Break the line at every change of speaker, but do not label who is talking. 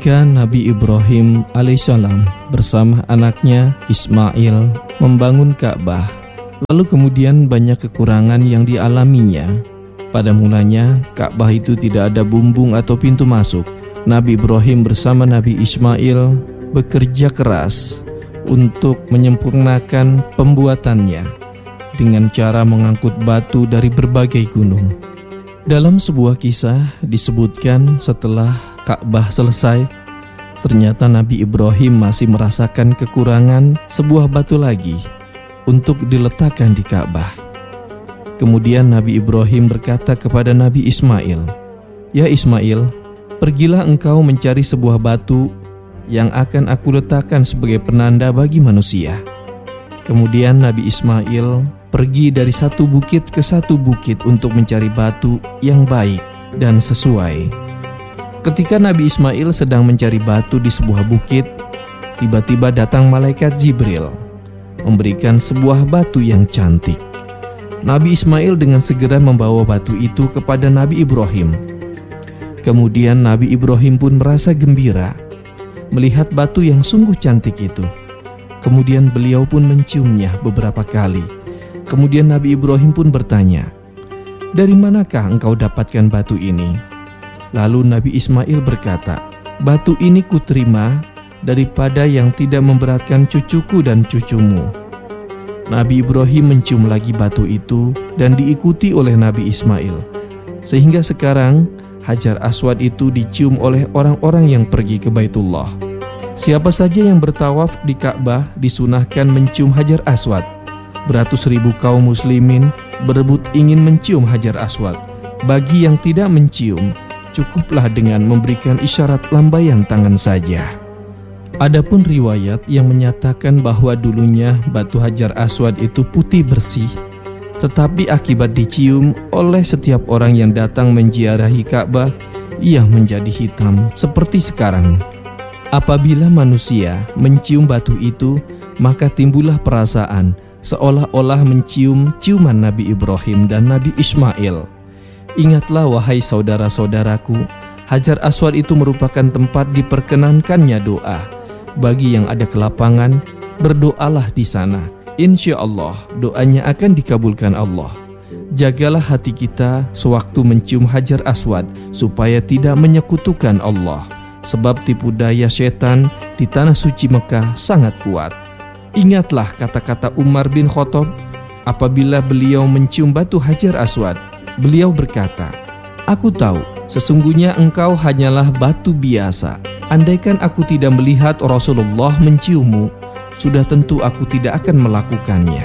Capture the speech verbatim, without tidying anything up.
Ketika Nabi Ibrahim alaihissalam bersama anaknya Ismail membangun Ka'bah, lalu kemudian banyak kekurangan yang dialaminya. Pada mulanya Ka'bah itu tidak ada bumbung atau pintu masuk. Nabi Ibrahim bersama Nabi Ismail bekerja keras untuk menyempurnakan pembuatannya dengan cara mengangkut batu dari berbagai gunung. Dalam sebuah kisah disebutkan setelah Ka'bah selesai, ternyata Nabi Ibrahim masih merasakan kekurangan sebuah batu lagi untuk diletakkan di Ka'bah. Kemudian Nabi Ibrahim berkata kepada Nabi Ismail, "Ya Ismail, pergilah engkau mencari sebuah batu yang akan aku letakkan sebagai penanda bagi manusia." Kemudian Nabi Ismail pergi dari satu bukit ke satu bukit untuk mencari batu yang baik dan sesuai. Ketika Nabi Ismail sedang mencari batu di sebuah bukit, tiba-tiba datang malaikat Jibril memberikan sebuah batu yang cantik. Nabi Ismail dengan segera membawa batu itu kepada Nabi Ibrahim. Kemudian Nabi Ibrahim pun merasa gembira melihat batu yang sungguh cantik itu. Kemudian beliau pun menciumnya beberapa kali. Kemudian Nabi Ibrahim pun bertanya, "Dari manakah engkau dapatkan batu ini?" Lalu Nabi Ismail berkata, "Batu ini kuterima daripada yang tidak memberatkan cucuku dan cucumu." Nabi Ibrahim mencium lagi batu itu dan diikuti oleh Nabi Ismail. Sehingga sekarang Hajar Aswad itu dicium oleh orang-orang yang pergi ke Baitullah. Siapa saja yang bertawaf di Ka'bah disunahkan mencium Hajar Aswad. Beratus ribu kaum muslimin berebut ingin mencium Hajar Aswad. Bagi yang tidak mencium, cukuplah dengan memberikan isyarat lambaian tangan saja. Adapun riwayat yang menyatakan bahwa dulunya batu Hajar Aswad itu putih bersih, tetapi akibat dicium oleh setiap orang yang datang menziarahi Ka'bah, ia menjadi hitam seperti sekarang. Apabila manusia mencium batu itu, maka timbullah perasaan seolah-olah mencium ciuman Nabi Ibrahim dan Nabi Ismail. Ingatlah wahai saudara-saudaraku, Hajar Aswad itu merupakan tempat diperkenankannya doa. Bagi yang ada kelapangan, berdoalah di sana. Insya Allah doanya akan dikabulkan Allah. Jagalah hati kita sewaktu mencium Hajar Aswad supaya tidak menyekutukan Allah. Sebab tipu daya setan di tanah suci Mekah sangat kuat. Ingatlah kata-kata Umar bin Khattab apabila beliau mencium batu Hajar Aswad. Beliau berkata, "Aku tahu sesungguhnya engkau hanyalah batu biasa. Andaikan aku tidak melihat Rasulullah menciummu, sudah tentu aku tidak akan melakukannya."